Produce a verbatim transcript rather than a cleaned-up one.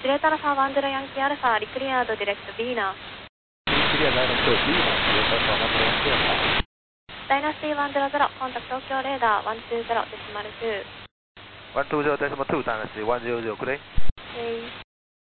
Juliet Alpha one zero Yankee Alpha, declared direct Lima. Declared direct Lima, Juliet Alpha one zero Yankee Alpha. Dynasty one zero zero, contact Tokyo radar one two zero decimal two. one two zero decimal two, Dynasty one zero zero, good day. Okay.